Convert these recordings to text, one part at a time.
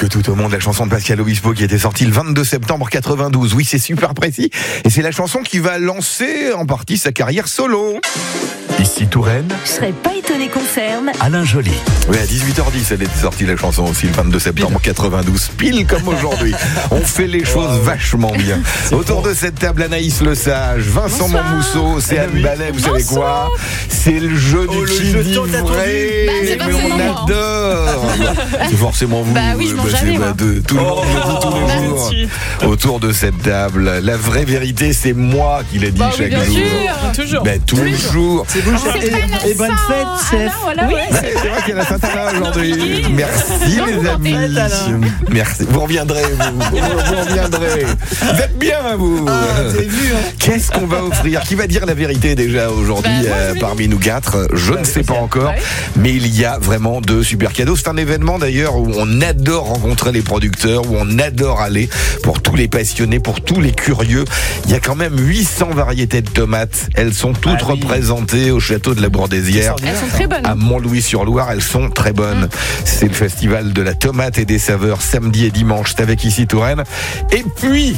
Presque tout au monde, la chanson de Pascal Obispo qui était sortie le 22 septembre 92. Oui, c'est super précis. Et c'est la chanson qui va lancer en partie sa carrière solo. Ici Touraine. Je serais pas étonné concerne Alain Joly. Oui, à 18h10, elle était sortie la chanson aussi le 22 septembre 92. Pile comme aujourd'hui. On fait les choses vachement bien. Autour de cette table, Anaïs Le Sage, Vincent Montmousseau, Océane Ballet, vous savez quoi? C'est le jeu du qui dit vrai. Mais on adore. C'est forcément vous. Bah oui, je mange jamais, moi. Tout le monde le dit tous les jours. Autour de cette table, la vraie vérité, c'est moi qui l'ai dit chaque bien jour. sûr. Toujours. Ben, toujours. C'est vous, et bonne fête, chef. Voilà, oui. C'est vrai qu'il y a la Saint-Alain aujourd'hui. Merci les amis. Merci. Vous reviendrez, vous reviendrez. Vous êtes bien, vous. Vous avez vu, hein. Qu'est-ce qu'on va offrir? Qui va dire la vérité déjà aujourd'hui parmi nous quatre? Je ne sais pas encore, mais il y a vraiment de super cadeaux. C'est un événement d'ailleurs où on adore rencontrer les producteurs, où on adore aller pour tous les passionnés, pour tous les curieux. Il y a quand même 800 variétés de tomates. Elles sont toutes représentées au château de la Bourdésière. Elles sont très bonnes. À Mont-Louis-sur-Loire, elles sont très bonnes. C'est le festival de la tomate et des saveurs samedi et dimanche. C'est avec Ici Touraine. Et puis,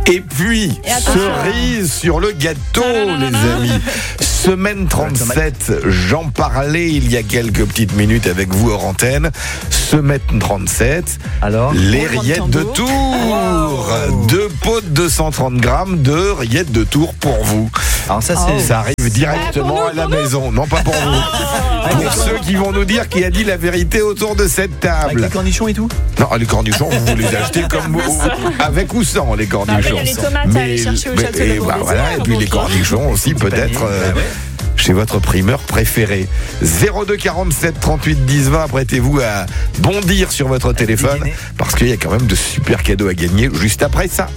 cerise sur le gâteau, les amis. Semaine 37, j'en parlais il y a quelques petites minutes avec vous hors antenne. Semaine 37, Alors, les rillettes de Tours. 2 pots de 230 grammes de rillettes de Tours pour vous. alors ça Ça arrive directement à la maison. Non, pas pour vous. Pour ceux qui vont nous dire qui a dit la vérité autour de cette avec table. les cornichons et tout. Non, les cornichons, vous les achetez comme vous, avec ou sans les cornichons. Il y a les tomates à aller chercher au château de la Bourdésière. Voilà, et puis les cornichons aussi, peut-être. Chez votre primeur préféré. 02 47 38 10 20. Apprêtez-vous à bondir sur votre téléphone dégainer. parce qu'il y a quand même de super cadeaux à gagner juste après ça.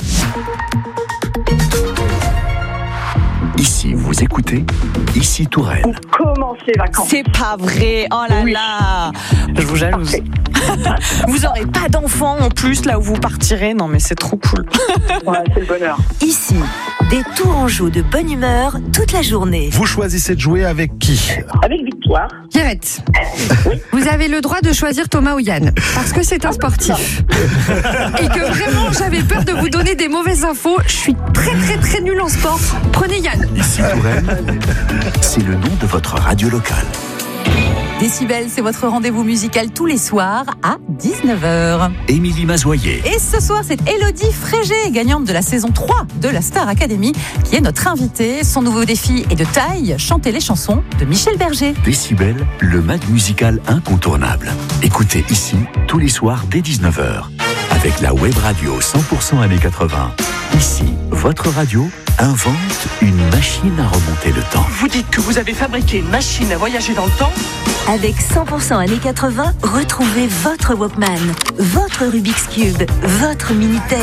Ici, vous écoutez Ici Touraine. Comment c'est vacances? C'est pas vrai, oh là là. Je vous jalouse. Vous aurez pas d'enfants en plus là où vous partirez. Non mais c'est trop cool. Ouais, c'est le bonheur. Ici, des Tourangeaux de bonne humeur toute la journée. Vous choisissez de jouer avec qui? Avec Victoire. Pierrette, vous avez le droit de choisir Thomas ou Yann, parce que c'est un sportif. Et que vraiment, j'avais peur de vous donner des mauvaises infos. Je suis très nulle en sport. Prenez Yann. Ici Touraine, c'est le nom de votre radio locale. Décibel, c'est votre rendez-vous musical tous les soirs à 19h. Émilie Mazoyer. Et ce soir, c'est Élodie Frégé, gagnante de la saison 3 de la Star Academy, qui est notre invitée. Son nouveau défi est de taille, chanter les chansons de Michel Berger. Décibel, le mag musical incontournable. Écoutez ici tous les soirs dès 19h. Avec la web radio 100% années 80. Ici, votre radio invente une machine à remonter le temps. Vous dites que vous avez fabriqué une machine à voyager dans le temps? Avec 100% années 80, retrouvez votre Walkman, votre Rubik's Cube, votre Minitel.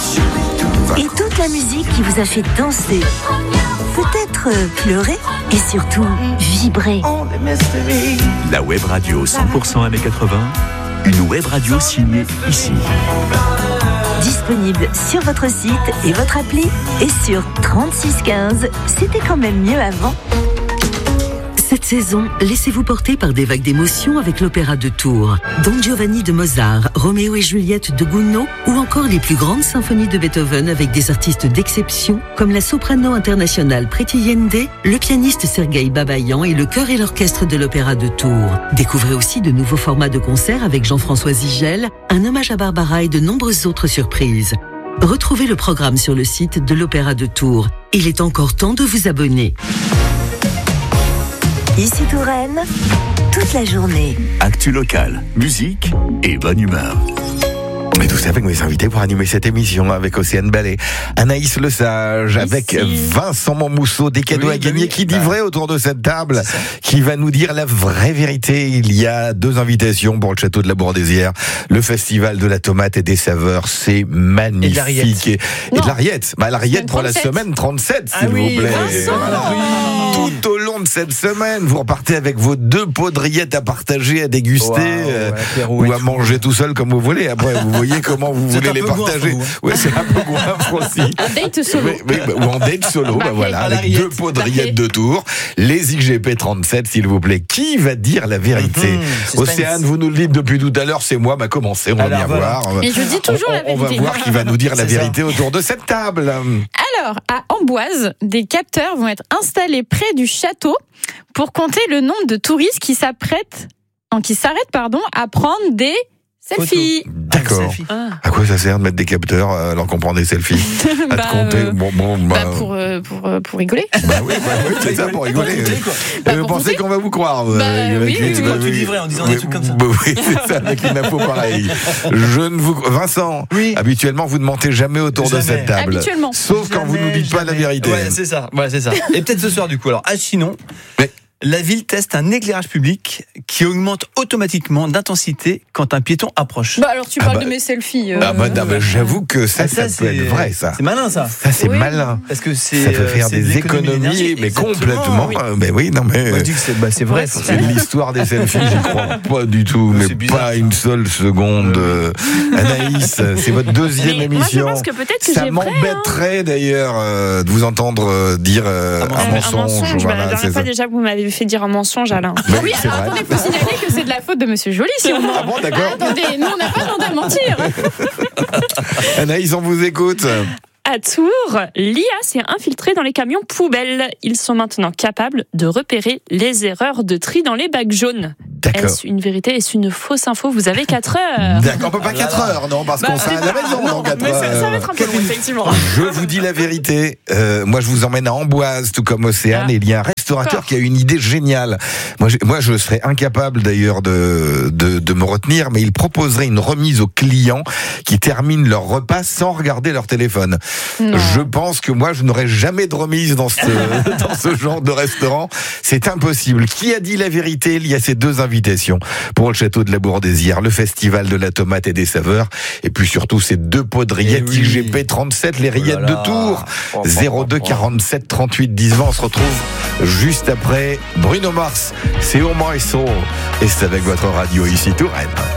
Et toute la musique qui vous a fait danser, peut-être pleurer et surtout vibrer. La web radio 100% années 80. Une web radio signée ici. Disponible sur votre site et votre appli et sur 3615. C'était quand même mieux avant. Cette saison, laissez-vous porter par des vagues d'émotions avec l'Opéra de Tours. Don Giovanni de Mozart, Roméo et Juliette de Gounod ou encore les plus grandes symphonies de Beethoven avec des artistes d'exception comme la soprano internationale Priti Yende, le pianiste Sergueï Babayan et le chœur et l'orchestre de l'Opéra de Tours. Découvrez aussi de nouveaux formats de concerts avec Jean-François Zigel, un hommage à Barbara et de nombreuses autres surprises. Retrouvez le programme sur le site de l'Opéra de Tours. Il est encore temps de vous abonner. Ici Touraine, toute la journée. Actu locale, musique et bonne humeur. On est tous avec mes invités pour animer cette émission avec Océane Ballet, Anaïs Le Sage, avec Vincent Montmousseau, des cadeaux à gagner. Qui dit vrai autour de cette table, qui va nous dire la vraie vérité. Il y a 2 invitations pour le château de la Bourdésière, le festival de la tomate et des saveurs. C'est magnifique. Et de la rillette. Bah, la rillette pour la semaine 37, s'il vous plaît. Voilà. Tout au long tourne cette semaine. Vous repartez avec vos 2 pots de rillettes à partager, à déguster, ou à manger tout seul comme vous voulez. Après, vous voyez comment vous voulez les partager. Oui, c'est un peu goinfre aussi. Un date solo. Ou en date solo, voilà, avec 2 pots de rillettes de tour. Les IGP 37, s'il vous plaît. Qui va dire la vérité? Océane, vous nous le dites depuis tout à l'heure, c'est moi, m'a commencé, on va bien voir. Et je dis toujours la vérité. On va voir qui va nous dire la vérité autour de cette table. Alors, à Amboise, des capteurs vont être installés près du château pour compter le nombre de touristes qui s'arrêtent à prendre des selfies. D'accord. À quoi ça sert de mettre des capteurs alors qu'on prend des selfies? À te compter. Pour rigoler. Oui, c'est ça, pour rigoler. Vous pensez qu'on va vous croire? Oui, tu dis vrai en disant des trucs comme ça. Oui, c'est ça, avec une info pareille. Vincent, habituellement, vous ne mentez jamais autour de cette table. Habituellement. Sauf quand vous ne nous dites pas la vérité. Ouais, c'est ça. Et peut-être ce soir, du coup. Alors, à Chinon, la ville teste un éclairage public qui augmente automatiquement d'intensité quand un piéton approche. Alors tu parles de mes selfies. J'avoue que ça peut être vrai, ça. C'est malin, ça. Ça, c'est malin. Parce que ça peut faire des économies, mais complètement. Mais oui, non, mais. Moi, je dis que c'est vrai. C'est l'histoire des selfies, j'y crois pas du tout, mais pas une seule seconde. Anaïs, c'est votre deuxième émission. Moi, je pense que peut-être que ça m'embêterait d'ailleurs de vous entendre dire un mensonge. La dernière fois déjà, vous m'avez fait dire un mensonge, Alain. Oui, alors attendez, il faut signaler que c'est de la faute de Monsieur Joly si on ment. Ah bon, d'accord. Attendez, nous on n'a pas demandé à mentir. Anaïs, on vous écoute. À Tours, l'IA s'est infiltrée dans les camions poubelles. Ils sont maintenant capables de repérer les erreurs de tri dans les bacs jaunes. D'accord. Est-ce une vérité? Est-ce une fausse info? Vous avez 4 heures. D'accord, on peut pas 4 heures, non, parce qu'on sera à la maison dans 4 heures. Ça va être un peu long, effectivement. Je vous dis la vérité. Moi, je vous emmène à Amboise, tout comme Océane, et il y a un restaurateur qui a une idée géniale. Moi, je serais incapable d'ailleurs de me retenir, mais il proposerait une remise aux clients qui terminent leur repas sans regarder leur téléphone. Non. Je pense que moi, je n'aurais jamais de remise dans ce genre de restaurant. C'est impossible. Qui a dit la vérité? Il y a ces 2 invitations pour le château de la Bourdesière, le festival de la tomate et des saveurs, et puis surtout ces 2 pots de rillettes IGP 37, les rillettes de Tours. 02 47 38 10 20. On se retrouve juste après Bruno Mars. C'est Au moins et Soul. Et c'est avec votre radio ici Touraine.